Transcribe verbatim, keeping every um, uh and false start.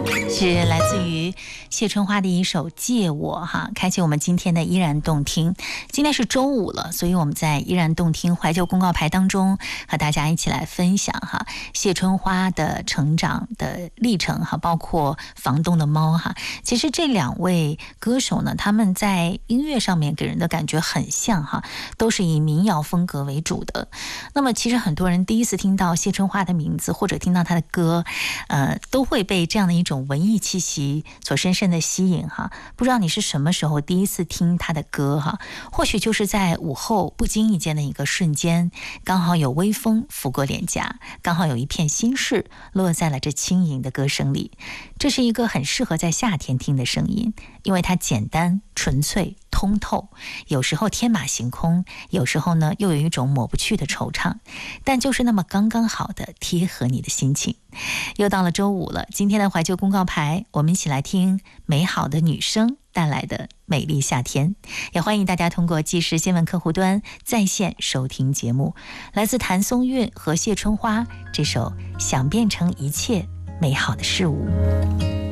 是来自于谢春花的一首《借我》哈，开启我们今天的依然动听。今天是周五了，所以我们在依然动听怀旧公告牌当中和大家一起来分享哈谢春花的成长的历程哈，包括房东的猫哈。其实这两位歌手呢，他们在音乐上面给人的感觉很像哈，都是以民谣风格为主的。那么其实很多人第一次听到谢春花的名字或者听到她的歌，呃，都会被这样的一种文艺气息所深深的吸引哈。不知道你是什么时候第一次听她的歌哈？或许就是在午后不经意间的一个瞬间，刚好有微风拂过脸颊，刚好有一片心事落在了这轻盈的歌声里。这是一个很适合在夏天听的声音，因为它简单纯粹通透，有时候天马行空，有时候呢又有一种抹不去的惆怅，但就是那么刚刚好的贴合你的心情。又到了周五了，今天的怀旧公告牌，我们一起来听美好的女声带来的美丽夏天。也欢迎大家通过即时新闻客户端在线收听节目，来自谭松韵和谢春花这首《想变成一切美好的事物》。